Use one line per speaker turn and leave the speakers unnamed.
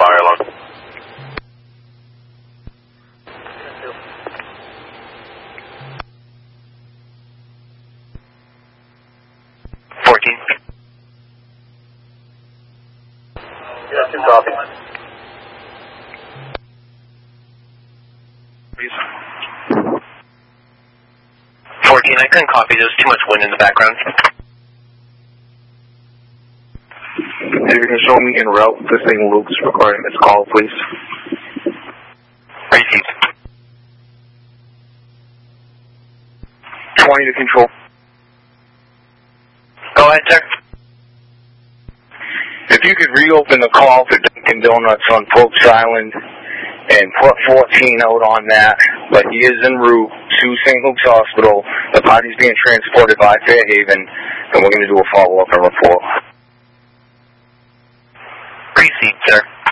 fire alarm.
Yeah, 2 copy.
Please. 14, I couldn't copy. There was too much wind in the background.
If you can show me en route to St. Luke's regarding this call, please.
Received.
20 to control.
Go ahead, sir.
If you could reopen the call for Dunkin' Donuts on Polk's Island and put 14 out on that, but he is en route to St. Luke's Hospital. The body's being transported by Fairhaven, and we're going to do a follow-up and report.
Received, sir.